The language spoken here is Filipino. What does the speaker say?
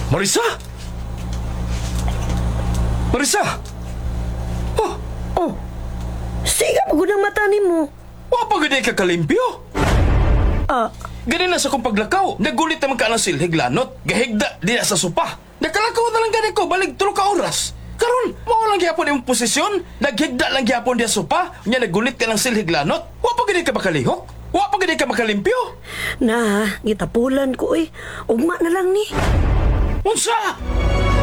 Marisa? Marisa? Oh, Oh, siga magud ang mata nimo. wa pa gani ka kalimpyo? Ah, Gani na sa kong paglakaw. Nagulit naman ka ng silhiglanot. Gahigda diya sa sopa. Nakalakaw na lang gani ko. Balik 3 ka oras. Karon, mao lang gyapon imong posisyon. Naghigda lang gyapon diya sopa. Nya nagulit ka ng silhiglanot. Wa pa gani ka makalihok. Wa pa gani ka makalimpyo. na, gitapulan ko eh. Ugma na lang ni. Unsa?